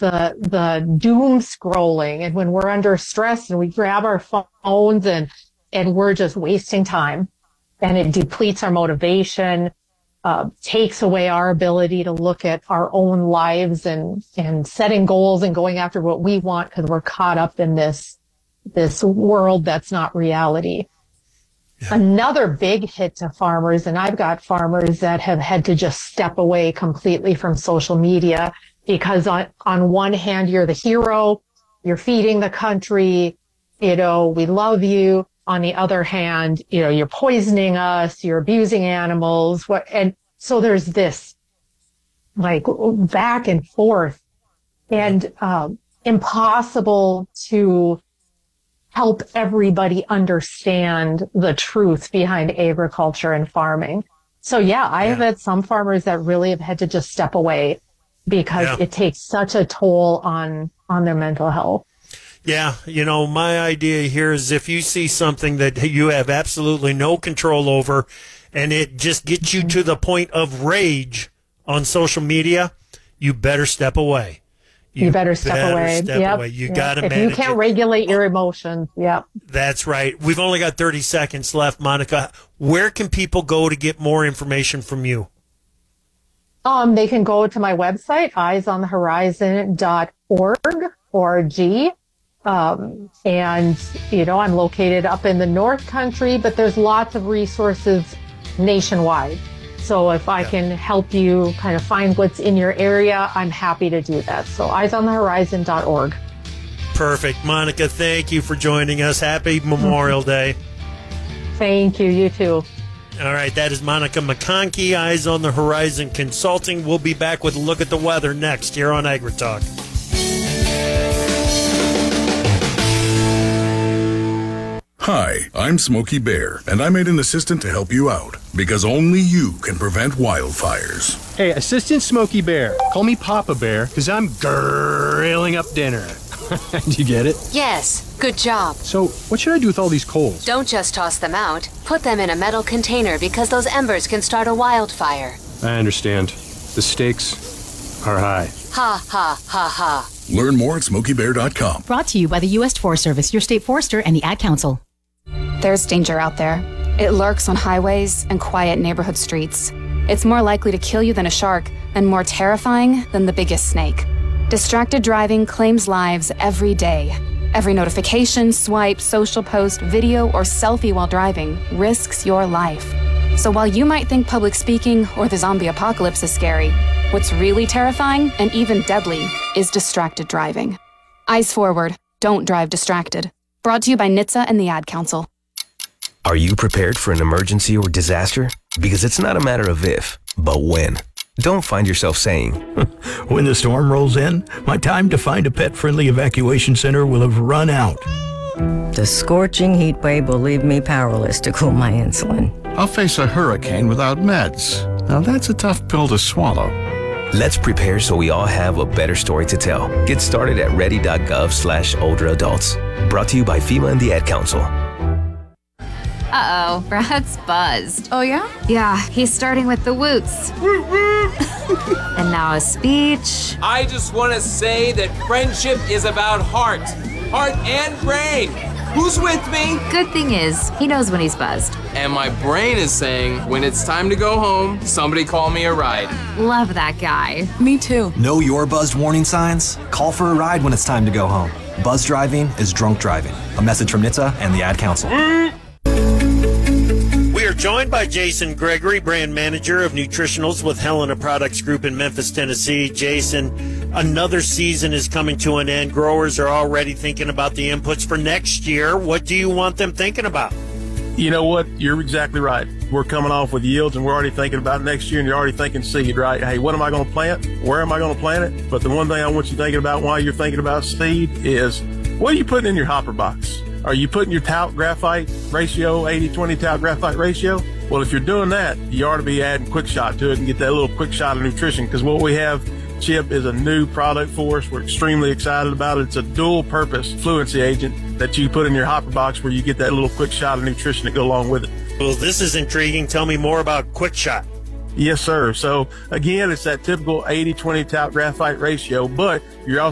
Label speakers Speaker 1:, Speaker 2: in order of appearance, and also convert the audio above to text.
Speaker 1: the doom scrolling, and when we're under stress and we grab our phones and we're just wasting time, and it depletes our motivation, takes away our ability to look at our own lives and setting goals and going after what we want, because we're caught up in this world that's not reality. Yeah. Another big hit to farmers, and I've got farmers that have had to just step away completely from social media, because on one hand, you're the hero, you're feeding the country, we love you. On the other hand, you're poisoning us, you're abusing animals. And so there's this like back and forth, and impossible to help everybody understand the truth behind agriculture and farming. So I have had some farmers that really have had to just step away because it takes such a toll on their mental health.
Speaker 2: Yeah, my idea here is if you see something that you have absolutely no control over and it just gets you to the point of rage on social media, you better step away.
Speaker 1: You better step away.
Speaker 2: You got to manage
Speaker 1: it. If you can't regulate your emotions,
Speaker 2: That's right. We've only got 30 seconds left, Monica. Where can people go to get more information from you?
Speaker 1: They can go to my website, eyesonthehorizon.org. And, I'm located up in the North Country, but there's lots of resources nationwide. So if I can help you kind of find what's in your area, I'm happy to do that. So eyesonthehorizon.org.
Speaker 2: Perfect. Monica, thank you for joining us. Happy Memorial Day.
Speaker 1: Thank you. You too.
Speaker 2: All right. That is Monica McConkey, Eyes on the Horizon Consulting. We'll be back with a look at the weather next here on AgriTalk.
Speaker 3: Hi, I'm Smokey Bear, and I made an assistant to help you out, because only you can prevent wildfires.
Speaker 4: Hey, Assistant Smokey Bear. Call me Papa Bear, because I'm grilling up dinner. Do you get it?
Speaker 5: Yes, good job.
Speaker 4: So, what should I do with all these coals?
Speaker 5: Don't just toss them out. Put them in a metal container, because those embers can start a wildfire.
Speaker 4: I understand. The stakes are high.
Speaker 5: Ha, ha, ha, ha.
Speaker 3: Learn more at SmokeyBear.com.
Speaker 6: Brought to you by the U.S. Forest Service, your state forester, and the Ad Council.
Speaker 7: There's danger out there. It lurks on highways and quiet neighborhood streets. It's more likely to kill you than a shark, and more terrifying than the biggest snake. Distracted driving claims lives every day. Every notification, swipe, social post, video, or selfie while driving risks your life. So while you might think public speaking or the zombie apocalypse is scary, what's really terrifying and even deadly is distracted driving. Eyes forward. Don't drive distracted. Brought to you by NHTSA and the Ad Council.
Speaker 8: Are you prepared for an emergency or disaster? Because it's not a matter of if, but when. Don't find yourself saying,
Speaker 9: when the storm rolls in, my time to find a pet-friendly evacuation center will have run out.
Speaker 10: The scorching heat wave will leave me powerless to cool my insulin.
Speaker 11: I'll face a hurricane without meds. Now that's a tough pill to swallow.
Speaker 8: Let's prepare so we all have a better story to tell. Get started at ready.gov/older adults. Brought to you by FEMA and the Ad Council.
Speaker 12: Uh-oh, Brad's buzzed.
Speaker 13: Oh, yeah?
Speaker 12: Yeah, he's starting with the woots. And now a speech.
Speaker 14: I just want to say that friendship is about heart and brain. Who's with me?
Speaker 12: Good thing is, he knows when he's buzzed.
Speaker 14: And my brain is saying, when it's time to go home, somebody call me a ride.
Speaker 12: Love that guy.
Speaker 13: Me too.
Speaker 15: Know your buzzed warning signs? Call for a ride when it's time to go home. Buzz driving is drunk driving. A message from NHTSA and the Ad Council.
Speaker 2: We are joined by Jason Gregory, brand manager of nutritionals with Helena Products Group in Memphis, Tennessee. Jason, another season is coming to an end. Growers are already thinking about the inputs for next year. What do you want them thinking about?
Speaker 16: You know what? You're exactly right. We're coming off with yields, and we're already thinking about next year, and you're already thinking seed, right? Hey, what am I going to plant? Where am I going to plant it? But the one thing I want you thinking about while you're thinking about seed is, what are you putting in your hopper box? Are you putting your talc graphite ratio, 80-20 talc graphite ratio? Well, if you're doing that, you ought to be adding Quick Shot to it and get that little quick shot of nutrition, because what we have, Chip, is a new product for us. We're extremely excited about it. It's a dual-purpose fluency agent that you put in your hopper box where you get that little quick shot of nutrition that go along with it.
Speaker 2: Well, this is intriguing. Tell me more about Quick Shot.
Speaker 16: Yes, sir. So, again, it's that typical 80-20 talc graphite ratio, but you're also